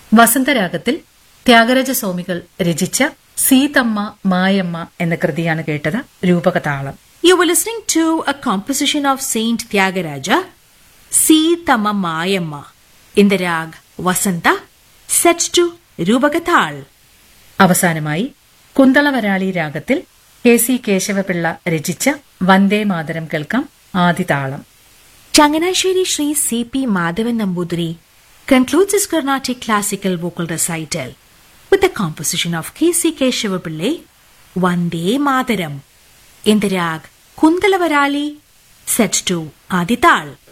വസന്തരാഗത്തിൽ ത്യാഗരാജസ്വാമികൾ രചിച്ച സീതമ്മ മായമ്മ എന്ന കൃതിയാണ് കേട്ടത്. രൂപകതാളം. You were listening to a composition of Saint Tyagaraja, Seethamma Mayamma, in the rag Vasanta, set to Rupakathal. അവസാനമായി കുന്തളവരാളി രാഗത്തിൽ KC കേശവപിള്ള രചിച്ച വന്ദേ മാതരം കേൾക്കാം. ആദിതാളം. Changanashwari Sri C.P. Madhavan Nambudiri concludes his Carnatic classical vocal recital with the composition of KC Keshavapillai, Vande Mataram, in the rag Kundalavarali, set to Adital.